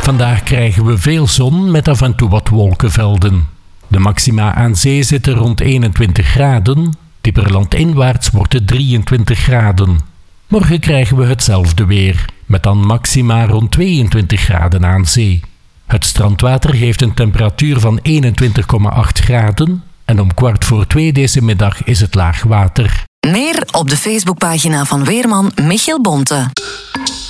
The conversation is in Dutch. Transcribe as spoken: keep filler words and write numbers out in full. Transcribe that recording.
Vandaag krijgen we veel zon met af en toe wat wolkenvelden. De maxima aan zee zitten rond eenentwintig graden. Dieper landinwaarts wordt het drieëntwintig graden. Morgen krijgen we hetzelfde weer, met dan maxima rond tweeëntwintig graden aan zee. Het strandwater heeft een temperatuur van eenentwintig komma acht graden en om kwart voor twee deze middag is het laag water. Meer op de Facebookpagina van weerman Michiel Bonte.